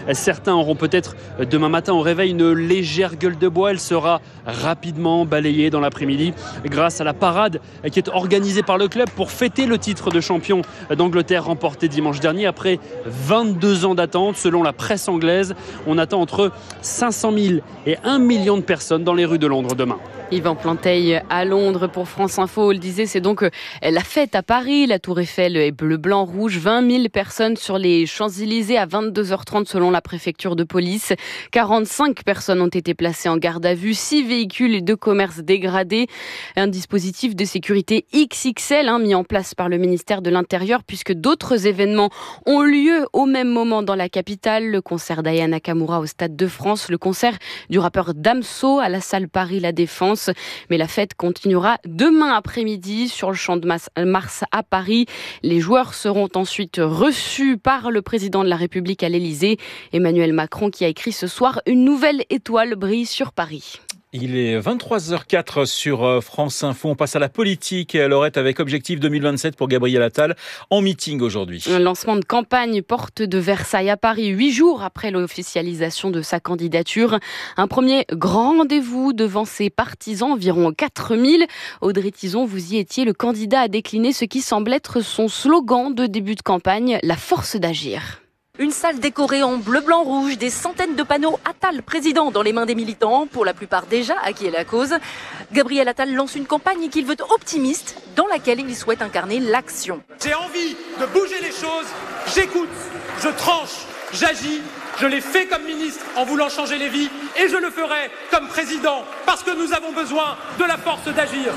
Certains auront peut-être demain matin au réveil une légère gueule de bois. Elle sera rapidement balayée dans l'après-midi grâce à la parade qui est organisée par le club pour fêter le titre de champion d'Angleterre remporté dimanche dernier après 22 ans d'attente. Selon la presse anglaise, on attend entre 500 000 et 1 million de personnes dans les rues de Londres demain. Yvan Planteil à Londres pour France Info. On le disait, c'est donc la fête à Paris. La Tour Eiffel est bleu, blanc, rouge. 20 000 personnes sur les Champs-Élysées à 22h30 selon la préfecture de police. 45 personnes ont été placées en garde à vue. 6 véhicules de commerce dégradés. Un dispositif de sécurité XXL mis en place par le ministère de l'Intérieur puisque d'autres événements ont lieu au même moment dans la capitale. Le concert d'Aya Nakamura au Stade de France. Le concert du rappeur Damso à la salle Paris La Défense. Mais la fête continuera demain après-midi sur le Champ de Mars à Paris. Les joueurs seront ensuite reçus par le président de la République à l'Élysée. Emmanuel Macron qui a écrit ce soir « Une nouvelle étoile brille sur Paris ». Il est 23h04 sur France Info. On passe à la politique. Laurette avec Objectif 2027 pour Gabriel Attal en meeting aujourd'hui. Un lancement de campagne porte de Versailles à Paris, 8 jours après l'officialisation de sa candidature. Un premier grand rendez-vous devant ses partisans, environ 4000. Audrey Tizon, vous y étiez. Le candidat a décliné ce qui semble être son slogan de début de campagne, la force d'agir. Une salle décorée en bleu, blanc, rouge, des centaines de panneaux Attal président dans les mains des militants, pour la plupart déjà acquis à la cause. Gabriel Attal lance une campagne qu'il veut optimiste, dans laquelle il souhaite incarner l'action. J'ai envie de bouger les choses, j'écoute, je tranche, j'agis. Je l'ai fait comme ministre en voulant changer les vies et je le ferai comme président parce que nous avons besoin de la force d'agir.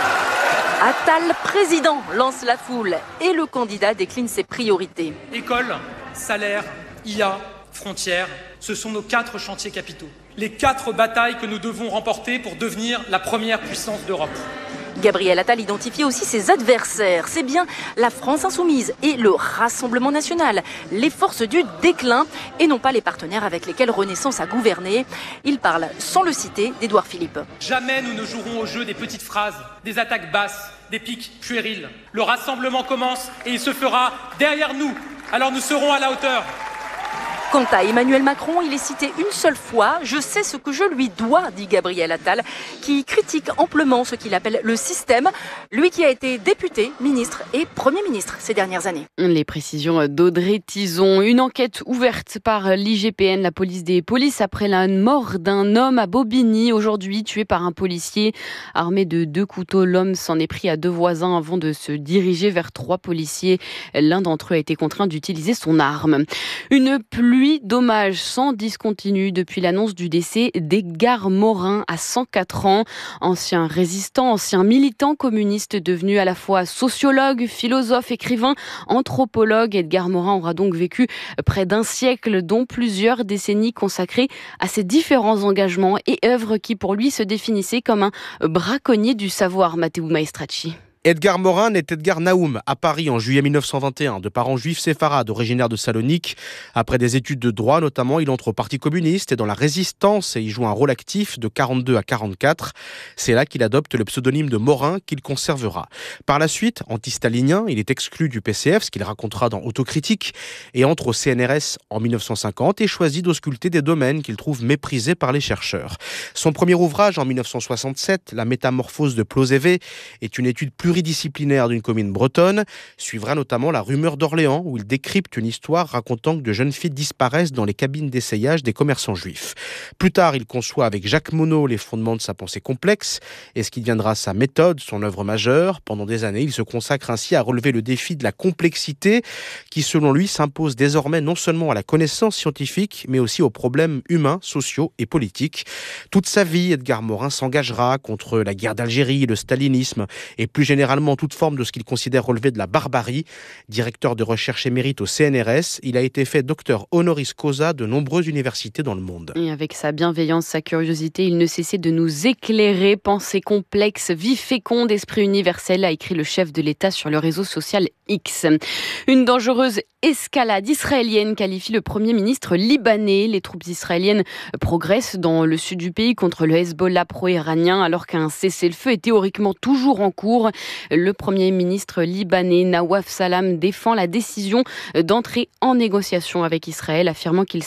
Attal président lance la foule et le candidat décline ses priorités. École, salaire, IA, frontières, ce sont nos 4 chantiers capitaux. Les 4 batailles que nous devons remporter pour devenir la première puissance d'Europe. Gabriel Attal identifie aussi ses adversaires. C'est bien la France insoumise et le Rassemblement national, les forces du déclin et non pas les partenaires avec lesquels Renaissance a gouverné. Il parle, sans le citer, d'Édouard Philippe. Jamais nous ne jouerons au jeu des petites phrases, des attaques basses, des piques puériles. Le rassemblement commence et il se fera derrière nous. Alors nous serons à la hauteur. Quant à Emmanuel Macron, il est cité une seule fois. « Je sais ce que je lui dois », dit Gabriel Attal, qui critique amplement ce qu'il appelle le système, lui qui a été député, ministre et Premier ministre ces dernières années. Les précisions d'Audrey Tizon. Une enquête ouverte par l'IGPN, la police des polices, après la mort d'un homme à Bobigny, aujourd'hui tué par un policier armé de 2 couteaux. L'homme s'en est pris à 2 voisins avant de se diriger vers 3 policiers. L'un d'entre eux a été contraint d'utiliser son arme. Une pluie d'hommages sans discontinu depuis l'annonce du décès d'Edgar Morin à 104 ans. Ancien résistant, ancien militant communiste devenu à la fois sociologue, philosophe, écrivain, anthropologue. Edgar Morin aura donc vécu près d'un siècle, dont plusieurs décennies consacrées à ses différents engagements et œuvres qui pour lui se définissaient comme un braconnier du savoir. Matteo Maestracci. Edgar Morin naît Edgar Naoum à Paris en juillet 1921, de parents juifs séfarades originaires de Salonique. Après des études de droit notamment, il entre au Parti communiste et dans la résistance et y joue un rôle actif de 42 à 44. C'est là qu'il adopte le pseudonyme de Morin qu'il conservera. Par la suite, anti-stalinien, il est exclu du PCF, ce qu'il racontera dans Autocritique, et entre au CNRS en 1950 et choisit d'ausculter des domaines qu'il trouve méprisés par les chercheurs. Son premier ouvrage en 1967, La métamorphose de Plozévé, est une étude pluridisciplinaire d'une commune bretonne. Suivra notamment La rumeur d'Orléans, où il décrypte une histoire racontant que de jeunes filles disparaissent dans les cabines d'essayage des commerçants juifs. Plus tard, il conçoit avec Jacques Monod les fondements de sa pensée complexe et ce qui deviendra sa méthode, son œuvre majeure. Pendant des années, il se consacre ainsi à relever le défi de la complexité qui, selon lui, s'impose désormais non seulement à la connaissance scientifique, mais aussi aux problèmes humains, sociaux et politiques. Toute sa vie, Edgar Morin s'engagera contre la guerre d'Algérie, le stalinisme et plus généralement toute forme de ce qu'il considère relever de la barbarie. Directeur de recherche émérite au CNRS, il a été fait docteur honoris causa de nombreuses universités dans le monde. Et avec sa bienveillance, sa curiosité, il ne cessait de nous éclairer. Pensée complexe, vie féconde, esprit universel, a écrit le chef de l'État sur le réseau social X. Une dangereuse escalade israélienne qualifie le Premier ministre libanais. Les troupes israéliennes progressent dans le sud du pays contre le Hezbollah pro-iranien alors qu'un cessez-le-feu est théoriquement toujours en cours. Le Premier ministre libanais Nawaf Salam défend la décision d'entrer en négociation avec Israël, affirmant qu'il